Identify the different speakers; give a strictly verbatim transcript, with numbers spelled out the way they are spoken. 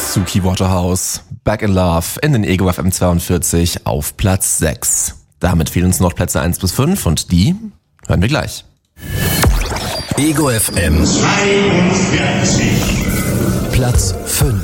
Speaker 1: Suki Waterhouse, Back in Love in den Ego F M zweiundvierzig auf Platz sechs. Damit fehlen uns noch Plätze eins bis fünf und die hören wir gleich.
Speaker 2: Ego F M zweiundvierzig. Platz fünf.